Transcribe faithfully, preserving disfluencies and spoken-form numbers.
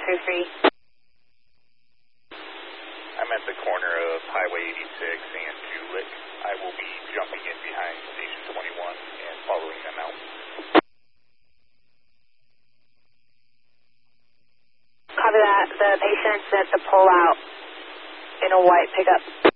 three three. I'm at the corner of Highway eighty-six and Julick. I will be jumping in behind Station twenty-one and following them out. Copy that. The patient's at the pullout in a white pickup.